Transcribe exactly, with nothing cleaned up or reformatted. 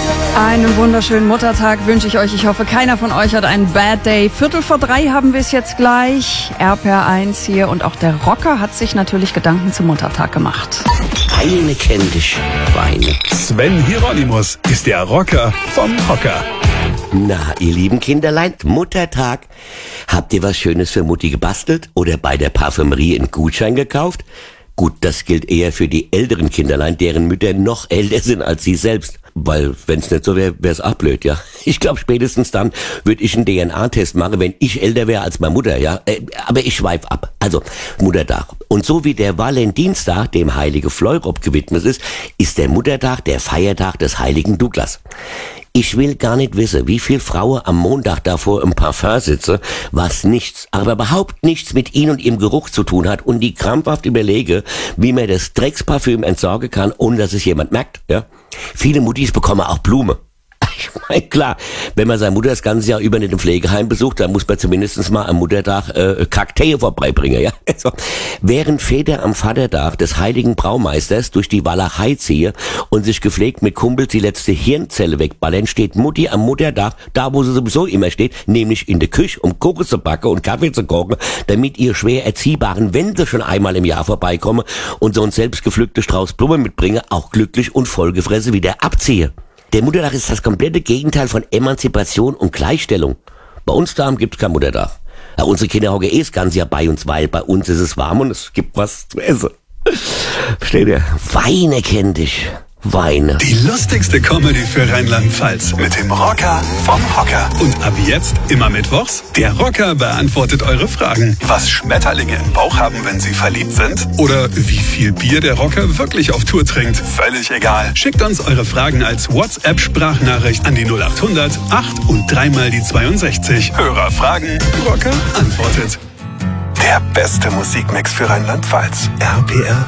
Einen wunderschönen Muttertag wünsche ich euch. Ich hoffe, keiner von euch hat einen Bad Day. Viertel vor drei haben wir es jetzt gleich. R P R eins hier und auch der Rocker hat sich natürlich Gedanken zum Muttertag gemacht. Weine kenn dich, Weine. Sven Hieronymus ist der Rocker vom Hocker. Na, ihr lieben Kinderlein, Muttertag. Habt ihr was Schönes für Mutti gebastelt oder bei der Parfümerie einen Gutschein gekauft? Gut, das gilt eher für die älteren Kinderlein, deren Mütter noch älter sind als sie selbst. Weil, wenn's nicht so wäre, wär's auch blöd, ja. Ich glaube, spätestens dann würde ich einen D N A-Test machen, wenn ich älter wäre als meine Mutter, ja. Äh, aber ich schweif ab. Also, Muttertag. Und so wie der Valentinstag dem heiligen Fleurop gewidmet ist, ist der Muttertag der Feiertag des heiligen Douglas. Ich will gar nicht wissen, wie viel Frauen am Montag davor im Parfum sitzen, was nichts, aber überhaupt nichts mit ihnen und ihrem Geruch zu tun hat und die krampfhaft überlege, wie man das Drecksparfüm entsorgen kann, ohne dass es jemand merkt, ja. Viele Muttis bekommen auch Blume. Ich meine, klar, wenn man seine Mutter das ganze Jahr über nicht im Pflegeheim besucht, dann muss man zumindest mal am Muttertag äh, Kakteen vorbeibringen, ja. Also, während Väter am Vatertag des heiligen Braumeisters durch die Walachei ziehen und sich gepflegt mit Kumpels die letzte Hirnzelle wegballern, steht Mutti am Muttertag da, wo sie sowieso immer steht, nämlich in der Küche, um Kuchen zu backen und Kaffee zu kochen, damit ihr schwer erziehbaren, wenn sie schon einmal im Jahr vorbeikommen und so ein selbstgepflückte Strauß Blumen mitbringen, auch glücklich und vollgefressen wieder abziehe. Der Muttertag ist das komplette Gegenteil von Emanzipation und Gleichstellung. Bei uns daheim gibt's keinen Muttertag. Ja, unsere Kinder hocken eh das ganze Jahr bei uns, weil bei uns ist es warm und es gibt was zu essen. Versteht ihr? Weine kenn dich. Weine. Die lustigste Comedy für Rheinland-Pfalz mit dem Rocker vom Hocker. Und ab jetzt immer mittwochs, der Rocker beantwortet eure Fragen. Was Schmetterlinge im Bauch haben, wenn sie verliebt sind? Oder wie viel Bier der Rocker wirklich auf Tour trinkt? Völlig egal. Schickt uns eure Fragen als WhatsApp-Sprachnachricht an die null acht hundert acht und dreimal die zweiundsechzig. Hörer fragen, Rocker antwortet. Der beste Musikmix für Rheinland-Pfalz. R P R